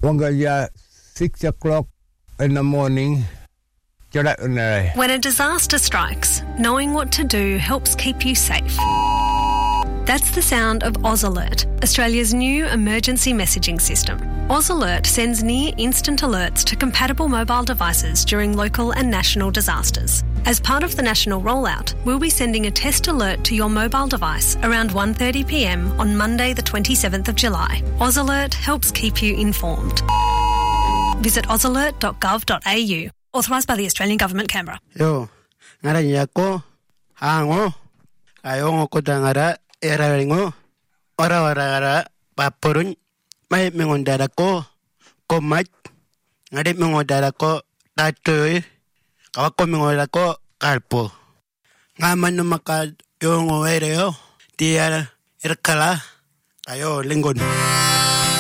Wangaya 6 o'clock in the morning. When a disaster strikes, knowing what to do helps keep you safe. That's the sound of Oz Alert, Australia's new emergency messaging system. Oz Alert sends near-instant alerts to compatible mobile devices during local and national disasters. As part of the national rollout, we'll be sending a test alert to your mobile device around 1:30pm on Monday the 27th of July. Oz Alert helps keep you informed. Visit ozalert.gov.au. Authorised by the Australian Government, Canberra. Yo, ngara nyako, hango, ayongo ko dangara, eraringo, ora paporun, may mengondara ko mat, ngare mengondara ko tatoy, kawako mengondara ko kalpo. Ngaman no maka yongo ereo, tiara irkala, kayo linggon.